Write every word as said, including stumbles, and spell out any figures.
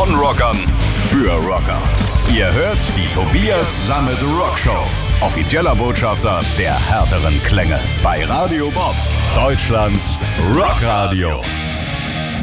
Von Rockern für Rocker. Ihr hört die Tobias Sammet Rock Show. Offizieller Botschafter der härteren Klänge bei Radio Bob, Deutschlands Rockradio.